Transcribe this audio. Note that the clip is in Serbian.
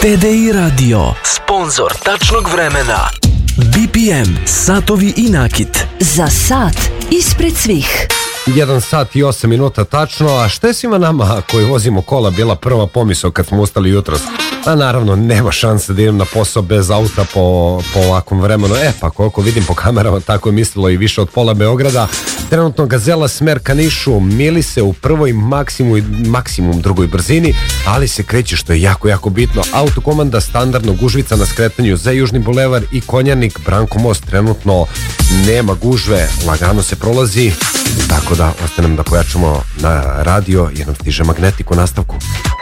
TDI Radio, sponzor tačnog vremena. BPM, satovi i nakit. Za sat ispred svih. 1 sat i 8 minuta tačno, a šta je svima nama koji vozimo kola bila prva pomisao kad smo ustali jutros? A naravno, nema šanse da idem na posao bez auta po ovakvom vremenu. Pa koliko vidim po kamerama, tako je mislilo i više od pola Beograda. Trenutno Gazela smer ka Nišu mili se u prvoj maksimum drugoj brzini, ali se kreće, što je jako, jako bitno. Autokomanda standardno gužvica na skretanju za Južni bulevar i Konjarnik, Branko most, trenutno nema gužve, lagano se prolazi, tako da ostanem da pojačamo na radio jer nam stiže Magnetik u nastavku.